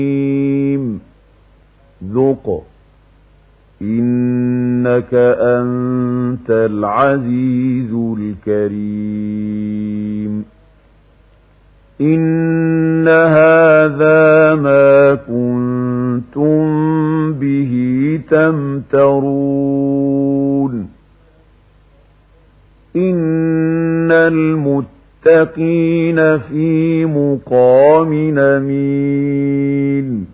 ذق إنك أنت العزيز الكريم إن هذا ما كنتم به تمترون إن المتقين في مقام أمين